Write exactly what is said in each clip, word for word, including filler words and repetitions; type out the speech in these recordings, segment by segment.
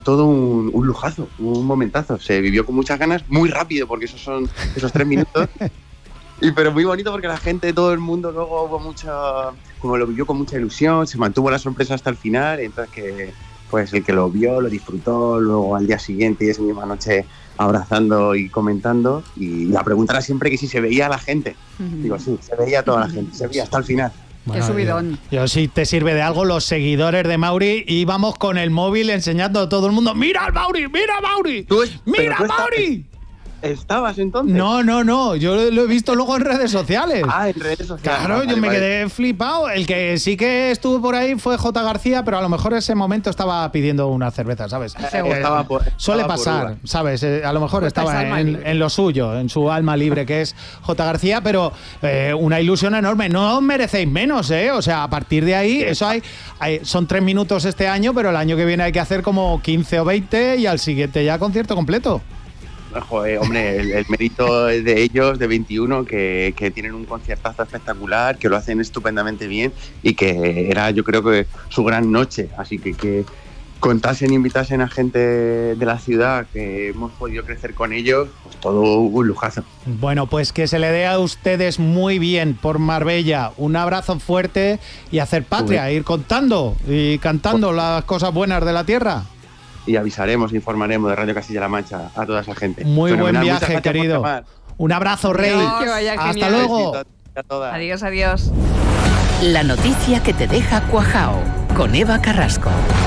todo un, un lujazo, un momentazo. Se vivió con muchas ganas, muy rápido, porque esos son esos tres minutos. Y pero muy bonito porque la gente, todo el mundo luego hubo mucha, como lo vivió con mucha ilusión, se mantuvo la sorpresa hasta el final, entonces que pues el que lo vio, lo disfrutó, luego al día siguiente y esa misma noche abrazando y comentando, y la pregunta era siempre que si se veía a la gente. Uh-huh. Digo, sí, se veía a toda la gente, se veía hasta el final. Bueno, qué subidón. Yo, yo si te sirve de algo, los seguidores de Mauri íbamos con el móvil enseñando a todo el mundo, ¡mira al Mauri, mira a Mauri! ¿Tú, ¡Mira a Mauri! ¿Estabas entonces? No, no, no. Yo lo he visto luego en redes sociales. Ah, en redes sociales. Claro, vale, yo me vale. quedé flipado. El que sí que estuvo por ahí fue J. García, pero a lo mejor ese momento estaba pidiendo una cerveza, ¿sabes? Eh, estaba por, Suele estaba pasar, ¿sabes? Eh, a lo mejor Pues estaba en, en lo suyo, en su alma libre, que es J. García, pero eh, una ilusión enorme. No os merecéis menos, ¿eh? O sea, a partir de ahí, eso hay, hay, son tres minutos este año, pero el año que viene hay que hacer como quince o veinte y al siguiente ya concierto completo. Joder, hombre, el, el mérito es de ellos, de veintiuno, que, que tienen un conciertazo espectacular, que lo hacen estupendamente bien y que era, yo creo que su gran noche. Así que que contasen e invitasen a gente de la ciudad, que hemos podido crecer con ellos, pues todo un lujazo. Bueno, pues que se le dé a ustedes muy bien por Marbella. Un abrazo fuerte y hacer patria, ir contando y cantando pues, las cosas buenas de la tierra. Y avisaremos, informaremos de Radio Castilla-La Mancha a toda esa gente. Muy buen viaje, querido. Un abrazo, Rey. Que vaya Hasta genial. luego. Adiós, adiós. La noticia que te deja cuajao, con Eva Carrasco.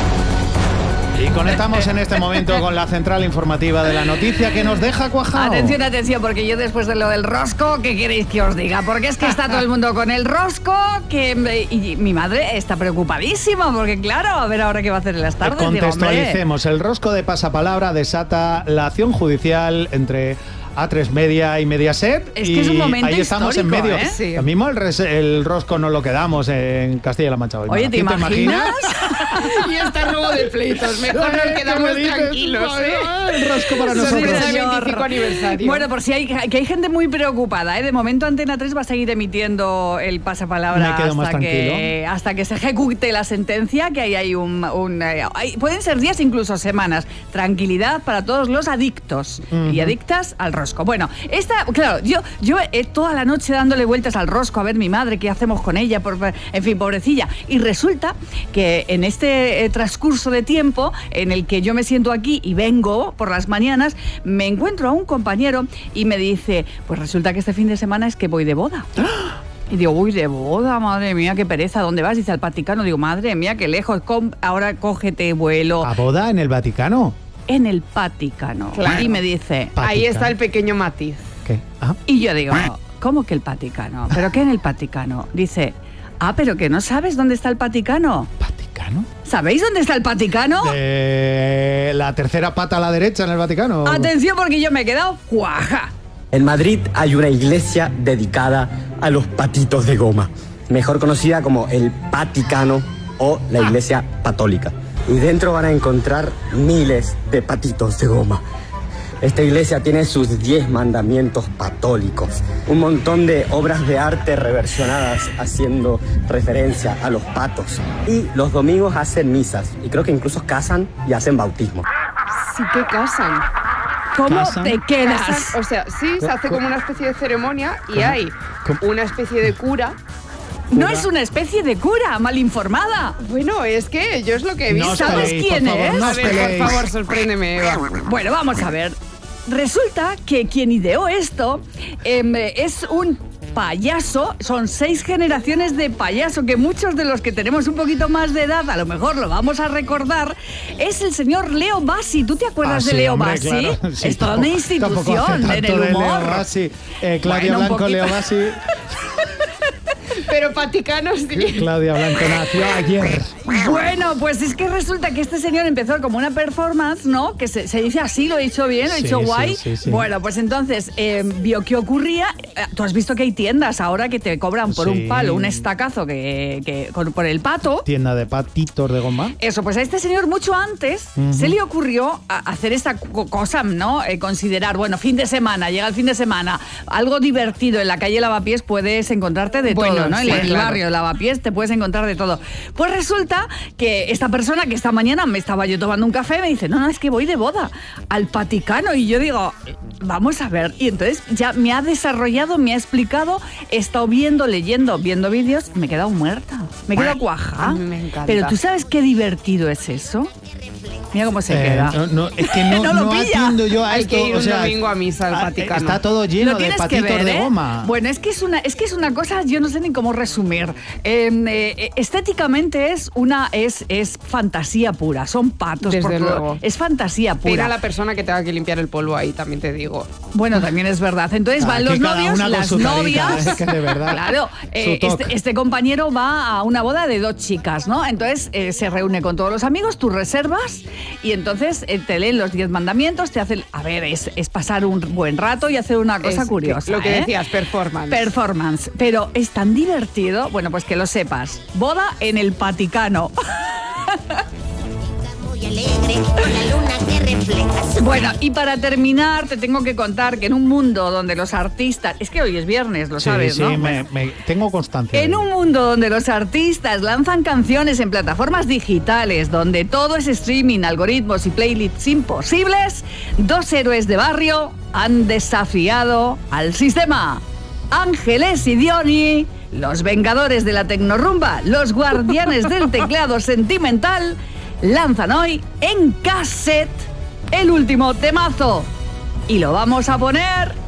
Y conectamos en este momento con la central informativa de la noticia que nos deja cuajao. Atención, atención, porque yo después de lo del rosco, ¿qué queréis que os diga? Porque es que está todo el mundo con el rosco, que y mi madre está preocupadísima, porque claro, a ver ahora qué va a hacer en las tardes. Contextualicemos, el rosco de pasapalabra desata la acción judicial entre A tres Media y Mediaset. Es que es un momento ahí estamos en medio. ¿eh? Sí. Lo mismo el, res, el rosco no lo quedamos en Castilla-La Mancha hoy. Oye, ¿te imaginas? ¿te imaginas? Y está nuevo de pleitos. Mejor nos quedamos tranquilos, ¿eh? El rosco para nosotros. veinticinco aniversario. Bueno, por si hay, que hay gente muy preocupada, ¿eh? De momento Antena tres va a seguir emitiendo el pasapalabra hasta que, hasta que se ejecute la sentencia, que ahí hay un... un hay, pueden ser días, incluso semanas. Tranquilidad para todos los adictos uh-huh. y adictas al rosco. Bueno, esta, claro, yo, yo he toda la noche dándole vueltas al rosco a ver mi madre, qué hacemos con ella, por, en fin, pobrecilla. Y resulta que en este eh, transcurso de tiempo en el que yo me siento aquí y vengo por las mañanas, me encuentro a un compañero y me dice, pues resulta que este fin de semana es que voy de boda. Y digo, uy, de boda, madre mía, qué pereza, ¿dónde vas? Dice, al Vaticano. Digo, madre mía, qué lejos, ahora cógete vuelo. ¿A boda en el Vaticano? En el Vaticano. Claro. Y me dice, Vaticano. Ahí está el pequeño matiz. ¿Qué? ¿Ah? Y yo digo, ¿cómo que el Vaticano? ¿Pero qué en el Vaticano? Dice, ah, pero que no sabes dónde está el Vaticano. ¿Vaticano? ¿Sabéis dónde está el Vaticano? Eh, la tercera pata a la derecha en el Vaticano. Atención, porque yo me he quedado cuaja. En Madrid hay una iglesia dedicada a los patitos de goma, mejor conocida como el Vaticano o la Iglesia Católica. Y dentro van a encontrar miles de patitos de goma. Esta iglesia tiene sus diez mandamientos católicos, un montón de obras de arte reversionadas haciendo referencia a los patos. Y los domingos hacen misas, y creo que incluso casan y hacen bautismo. Sí que casan. ¿Cómo ¿Casan? te quedas? Casan, o sea, sí, se hace como una especie de ceremonia y ¿Cómo? hay ¿Cómo? una especie de cura. No es una especie de cura, mal informada. Bueno, es que yo es lo que he No visto. os ¿Sabes peleéis, quién por favor, es? no A os ver, peleéis. por favor, sorpréndeme, Eva. Bueno, vamos a ver. Resulta que quien ideó esto eh, es un payaso, son seis generaciones de payaso, que muchos de los que tenemos un poquito más de edad, a lo mejor lo vamos a recordar, es el señor Leo Bassi. ¿Tú te acuerdas Ah, sí, de Leo hombre, Bassi? claro. Sí, es toda tampoco- una institución tampoco hace en tanto el de humor. Leo Bassi. Eh, Claudia Bueno, un Blanco, poquito. Leo Bassi. Pero Vaticano sí. Claudia Blanco nació ayer. Bueno, pues es que resulta que este señor empezó como una performance, ¿no? Que se, se dice así, lo he dicho bien, lo he Sí, dicho sí, guay. sí, sí. Bueno, pues entonces eh, vio qué ocurría. Eh, Tú has visto que hay tiendas ahora que te cobran por Sí. un palo, un estacazo que, que con- por el pato. Tienda de patitos de goma. Eso, pues a este señor mucho antes Ujú. se le ocurrió a- hacer esta co- cosa, ¿no? Eh, considerar, bueno, fin de semana, llega el fin de semana, algo divertido en la calle Lavapiés puedes encontrarte de Bueno, todo, ¿no? sí, en el claro. barrio Lavapiés te puedes encontrar de todo. Pues resulta resulta que esta persona que esta mañana me estaba yo tomando un café me dice, no, no, es que voy de boda al Vaticano. Y yo digo, vamos a ver. Y entonces ya me ha desarrollado, me ha explicado, he estado viendo, leyendo, viendo vídeos, me he quedado muerta, me he quedado cuaja. Me encanta. Pero ¿tú sabes qué divertido es eso? Mira cómo se eh, queda. No, no, es que no, no, no atiendo yo a Hay esto. que ir o sea, un domingo a misa al Vaticano. Está todo lleno de patitos ver, de goma. ¿eh? Bueno, es que es una, es que es una cosa, yo no sé ni cómo resumir. Eh, eh, estéticamente es una, es, es fantasía pura. Son patos. Desde por luego. Todo. Es fantasía pura. Pero a la persona que tenga que limpiar el polvo ahí, también te digo. Bueno, también es verdad. Entonces ah, van los novios, las novias. Es que de verdad. Claro, eh, este, este compañero va a una boda de dos chicas, ¿no? Entonces eh, se reúne con todos los amigos, tú reservas y entonces eh, te leen los diez mandamientos, te hacen, a ver, es, es pasar un buen rato y hacer una cosa es curiosa. Lo que ¿eh? decías, performance. Performance. Pero es tan divertido, bueno, pues que lo sepas. Boda en el Vaticano. Bueno, y para terminar, te tengo que contar que en un mundo donde los artistas... Es que hoy es viernes, lo sí, sabes, sí, ¿no? Sí, me, me, tengo constancia. En un mundo donde los artistas lanzan canciones en plataformas digitales, donde todo es streaming, algoritmos y playlists imposibles, dos héroes de barrio han desafiado al sistema. Ángeles y Diony, los vengadores de la tecnorrumba, los guardianes del teclado sentimental, lanzan hoy en cassette el último temazo. Y lo vamos a poner